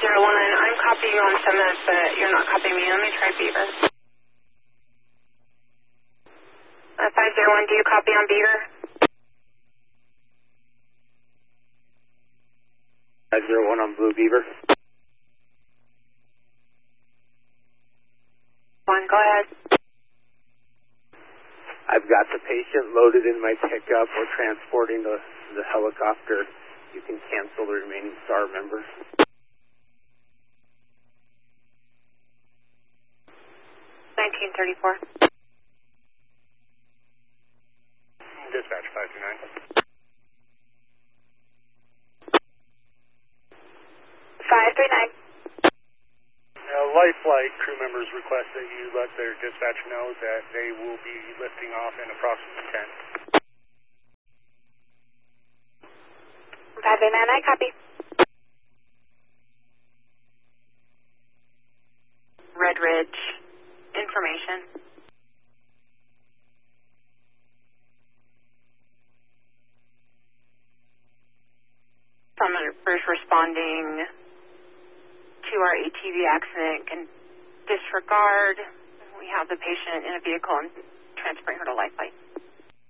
I'm copying you on Summit, but you're not copying me. Let me try Beaver. 501, do you copy on Beaver? 501 on Blue Beaver. 1, go ahead. I've got the patient loaded in my pickup. We're transporting the helicopter. You can cancel the remaining STAR members. $19.34. Dispatch 529. 539. Life Flight crew members request that you let their dispatch know that they will be lifting off in approximately 10. 539, I copy. Red Ridge. Information. Someone first responding to our ATV accident can disregard. We have the patient in a vehicle and transferring her to Life Flight.